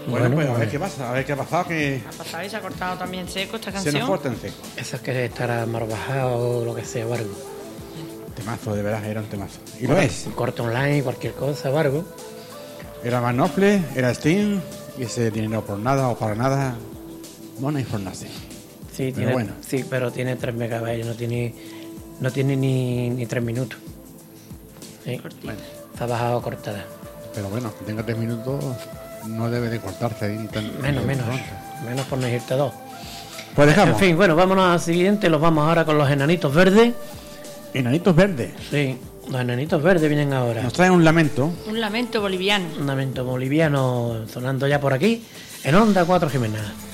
Bueno, pues a ver qué pasa, a ver qué ha pasado, que Ha pasado y se ha cortado también seco esta se canción. nos corta en seco. Eso es que estará mal bajado o lo que sea, o algo. Temazo, de verdad, era un temazo. Y lo es. Corte online, cualquier cosa o algo. Era Van Knopfler, era Sting, y ese dinero por nada o para nada, money for nothing. Sí, Pero bueno. sí, pero tiene 3 megabytes, no tiene ni 3 minutos. Sí. Bueno, Está bajado cortada. pero bueno, que tenga 3 minutos no debe de cortarse ahí Menos por no irte 2. Pues En dejamos. fin, bueno, vámonos al siguiente. Los vamos ahora con los enanitos verdes. Enanitos verdes. Sí, los enanitos verdes vienen ahora. Nos traen un lamento. Un lamento boliviano. Un lamento boliviano sonando ya por aquí en Onda 4 Jimena.